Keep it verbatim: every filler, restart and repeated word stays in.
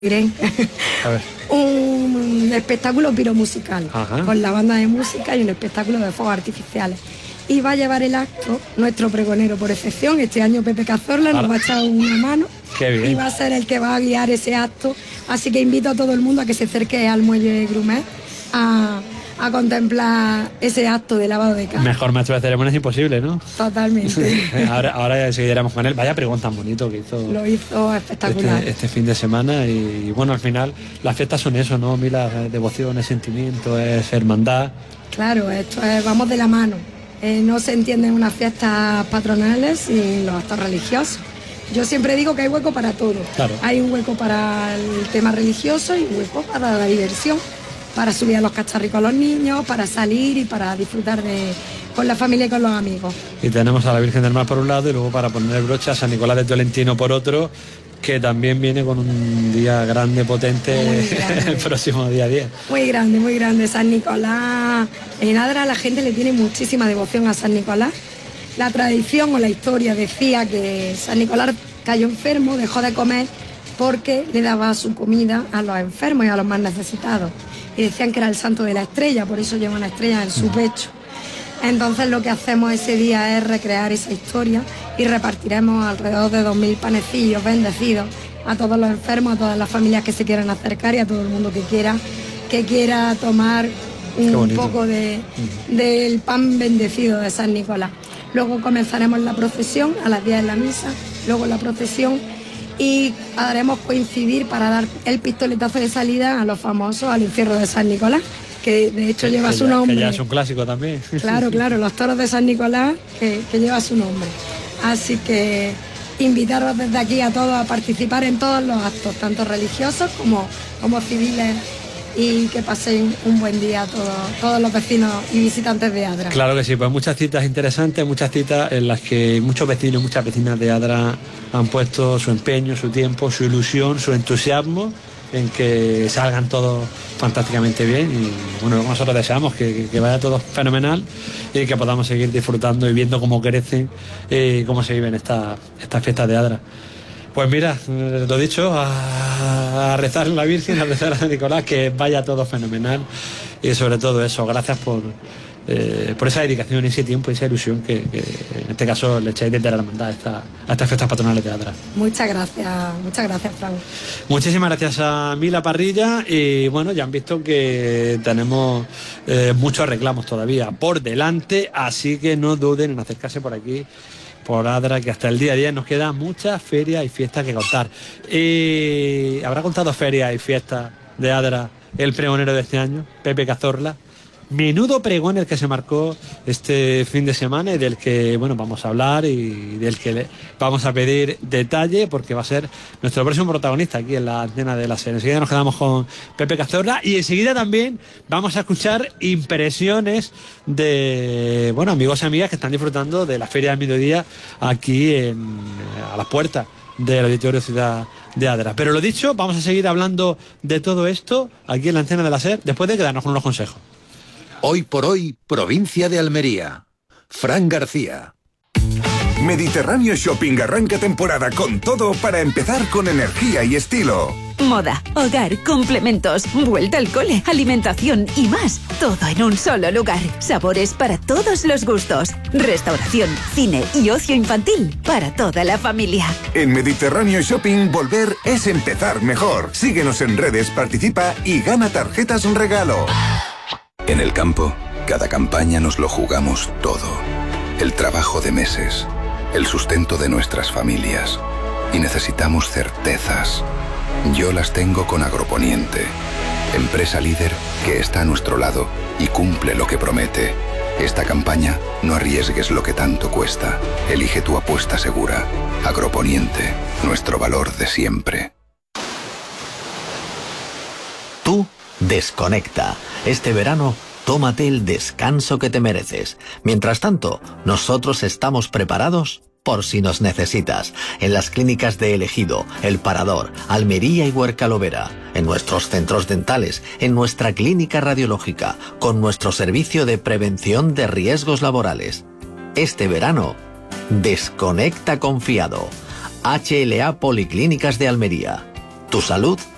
Irene, un espectáculo piromusical. Ajá. Con la banda de música y un espectáculo de fuegos artificiales. Y va a llevar el acto nuestro pregonero por excepción, este año Pepe Cazorla, nos va a echar una mano. Qué bien. Y va a ser el que va a guiar ese acto. Así que invito a todo el mundo a que se acerque al muelle Grumet a, a contemplar ese acto de lavado de cara. Mejor maestro de ceremonias imposible, ¿no? Totalmente. ahora, ahora seguiremos con él. Vaya pregunta tan bonito que hizo. Lo hizo espectacular. Este, este fin de semana y, y bueno, al final las fiestas son eso, ¿no? Mira, devoción, es sentimiento, es hermandad. Claro, esto es, vamos de la mano. Eh, no se entienden unas fiestas patronales sin los actos religiosos. Yo siempre digo que hay hueco para todo. Claro. Hay un hueco para el tema religioso y un hueco para la diversión, para subir a los cacharricos a los niños, para salir y para disfrutar de, con la familia y con los amigos. Y tenemos a la Virgen del Mar por un lado y luego para poner el broche a San Nicolás de Tolentino por otro, que también viene con un día grande, potente, grande. El próximo día diez. Muy grande, muy grande. San Nicolás, en Adra la gente le tiene muchísima devoción a San Nicolás. La tradición o la historia decía que San Nicolás cayó enfermo, dejó de comer porque le daba su comida a los enfermos y a los más necesitados. Y decían que era el santo de la estrella, por eso lleva una estrella en su pecho. Entonces lo que hacemos ese día es recrear esa historia y repartiremos alrededor de dos mil panecillos bendecidos a todos los enfermos, a todas las familias que se quieran acercar y a todo el mundo que quiera, que quiera tomar un poco de, del pan bendecido de San Nicolás. Luego comenzaremos la procesión a las diez de la misa, luego la procesión y haremos coincidir para dar el pistoletazo de salida a los famosos al encierro de San Nicolás, que de hecho que, lleva que su ya, nombre. Que ya es un clásico también. Claro, claro, los toros de San Nicolás, que, que lleva su nombre. Así que invitaros desde aquí a todos a participar en todos los actos, tanto religiosos como, como civiles, y que pasen un buen día a todos, todos los vecinos y visitantes de Adra. Claro que sí, pues muchas citas interesantes, muchas citas en las que muchos vecinos, muchas vecinas de Adra han puesto su empeño, su tiempo, su ilusión, su entusiasmo en que salgan todos fantásticamente bien y bueno, nosotros deseamos que, que vaya todo fenomenal y que podamos seguir disfrutando y viendo cómo crecen y cómo se viven estas estas fiestas de Adra. Pues mira, lo dicho, a, a rezar a la Virgen, a rezar a San Nicolás, que vaya todo fenomenal y sobre todo eso, gracias por, eh, por esa dedicación, ese tiempo, esa ilusión que, que en este caso le echáis desde la hermandad a, esta, a estas fiestas patronales de Adra. Muchas gracias, muchas gracias, Fran. Muchísimas gracias a Mila Parrilla y bueno, ya han visto que tenemos eh, muchos reclamos todavía por delante, así que no duden en acercarse por aquí, por Adra, que hasta el día diez nos quedan muchas ferias y fiestas que contar. Y habrá contado ferias y fiestas de Adra el pregonero de este año, Pepe Cazorla. Menudo pregón el que se marcó este fin de semana y del que bueno vamos a hablar y del que le vamos a pedir detalle porque va a ser nuestro próximo protagonista aquí en la antena de la SER. Enseguida nos quedamos con Pepe Cazorla y enseguida también vamos a escuchar impresiones de bueno amigos y amigas que están disfrutando de la Feria del Mediodía aquí en, a las puertas del Auditorio Ciudad de Adra. Pero lo dicho, vamos a seguir hablando de todo esto aquí en la antena de la SER después de quedarnos con unos consejos. Hoy por hoy, provincia de Almería. Fran García. Mediterráneo Shopping arranca temporada con todo para empezar con energía y estilo. Moda, hogar, complementos, vuelta al cole, alimentación y más. Todo en un solo lugar. Sabores para todos los gustos. Restauración, cine y ocio infantil para toda la familia. En Mediterráneo Shopping volver es empezar mejor. Síguenos en redes, participa y gana tarjetas regalo. En el campo, cada campaña nos lo jugamos todo. El trabajo de meses, el sustento de nuestras familias. Y necesitamos certezas. Yo las tengo con Agroponiente, empresa líder que está a nuestro lado y cumple lo que promete. Esta campaña no arriesgues lo que tanto cuesta. Elige tu apuesta segura. Agroponiente, nuestro valor de siempre. Tú desconecta. Este verano, tómate el descanso que te mereces. Mientras tanto, nosotros estamos preparados por si nos necesitas. En las clínicas de El Ejido, El Parador, Almería y Huercalovera. En nuestros centros dentales, en nuestra clínica radiológica, con nuestro servicio de prevención de riesgos laborales. Este verano, desconecta confiado. H L A Policlínicas de Almería. Tu salud